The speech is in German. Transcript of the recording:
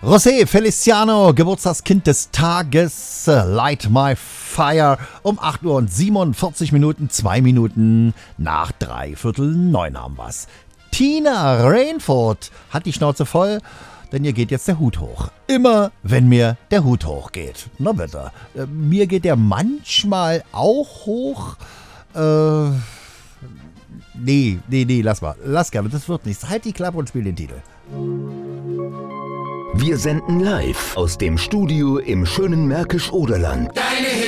José Feliciano, Geburtstagskind des Tages, Light My Fire, um 8 Uhr und 47 Minuten, 2 Minuten nach 8:45 haben wir's. Tina Rainford hat die Schnauze voll, denn ihr geht jetzt der Hut hoch. Immer, wenn mir der Hut hochgeht. Na bitte. Mir geht der manchmal auch hoch. Nee, lass mal. Lass gerne, das wird nichts. Halt die Klappe und spiel den Titel. Wir senden live aus dem Studio im schönen Märkisch-Oderland.